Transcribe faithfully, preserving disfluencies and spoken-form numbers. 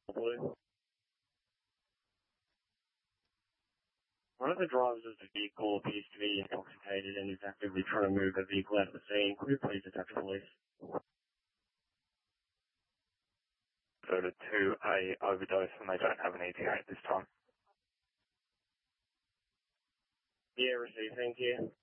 Blue. One of the drivers of the vehicle appears to be intoxicated and is actively trying to move the vehicle out of the scene. Could you please attach police? Voted to a overdose and they don't have an E T A at this time. Yeah, received, thank you.